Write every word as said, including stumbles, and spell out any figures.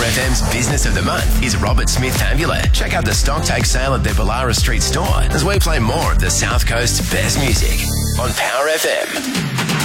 F M's Business of the Month is Robert Smith Ambulance. Check out the stock take sale at their Ballara Street store as we play more of the South Coast's best music on Power F M.